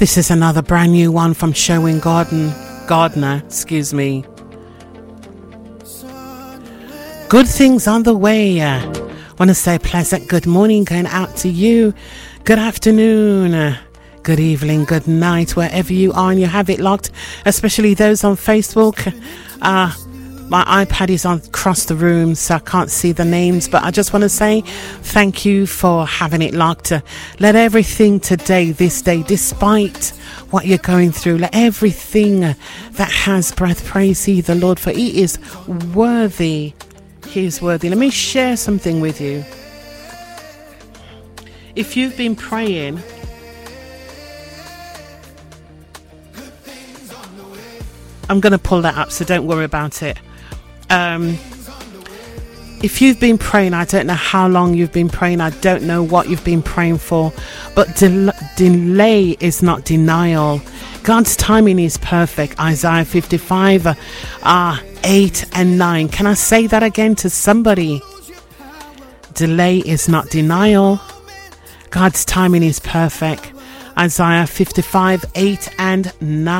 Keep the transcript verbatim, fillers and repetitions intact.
This is another brand new one from Sherwin Garden, Gardner, excuse me. Good things on the way. I want to say pleasant good morning going out to you. Good afternoon, good evening, good night, wherever you are and you have it locked, especially those on Facebook. Uh, my iPad is on across the room, so I can't see the names, but I just want to say thank you for having it locked. Uh, let everything today, this day, despite what you're going through, let everything that has breath praise ye the Lord, for he is worthy. He is worthy. Let me share something with you. If you've been praying, I'm going to pull that up, so don't worry about it. Um, if you've been praying, I don't know how long you've been praying. I don't know what you've been praying for, but del- delay is not denial. God's timing is perfect. Isaiah fifty-five, uh, eight and nine. Can I say that again to somebody? Delay is not denial. God's timing is perfect. Isaiah fifty-five, eight and nine.